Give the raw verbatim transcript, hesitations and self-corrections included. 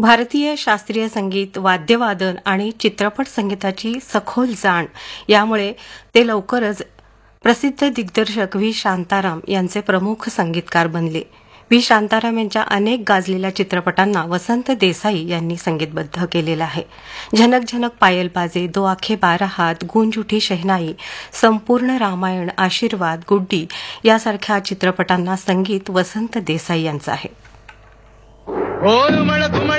भारतीय शास्त्रीय संगीत, वाद्यवादन आणि चित्रपट संगीताची सखोल जाण यामुळे ते लवकरच प्रसिद्ध दिग्दर्शक व्ही शांताराम यांचे प्रमुख संगीतकार बनले. व्ही शांताराम यांच्या अनेक गाजलेल्या चित्रपटांना वसंत देसाई यांनी संगीतबद्ध केलेलं आहे. झनक झनक पायल बाजे, दो आखे बारा हात, गूंज उठी शहनाई, संपूर्ण रामायण, आशीर्वाद, गुड्डी यासारख्या चित्रपटांना संगीत वसंत देसाई यांचं आहे.